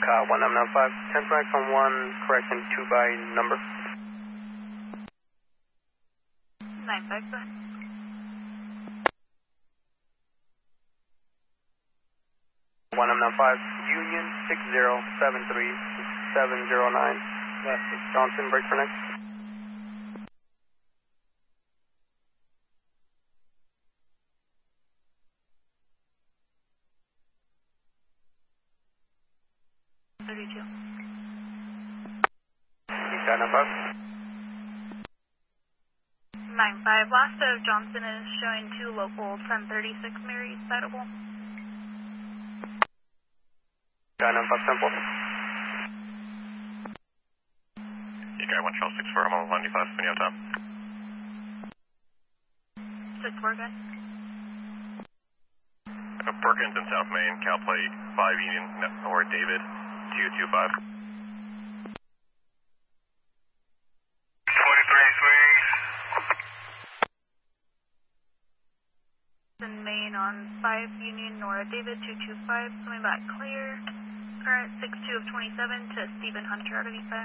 1995, 10 flags on 1, correction 2 by number. 95, go ahead. One nine five Union 6073709. West of Johnson, break for next. Got 95, last of Johnson is showing 2 local 1036 Mary sightable. Got 95 simple. You got 1 Charles 64, I'm on 95, when you have time. 64, good. Perkins in South Main, Cal Plate 5 Union, or David 225. 23 swings. In Main on 5 Union, Nora David 225, coming back clear. Current 62 of 27 to Stephen Hunter out of East.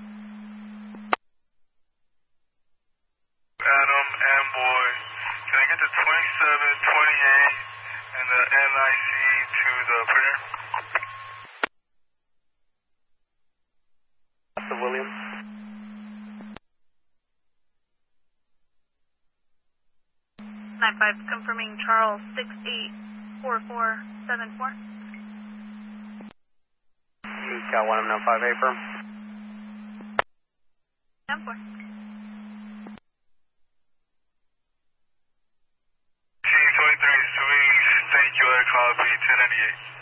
Adam, Amboy, can I get the 2728 and the NIC to the printer? That's Williams. 95, confirming Charles 684474. Cal 1995, A firm. 10-4. Team 23 swings, thank you, I copy 1098.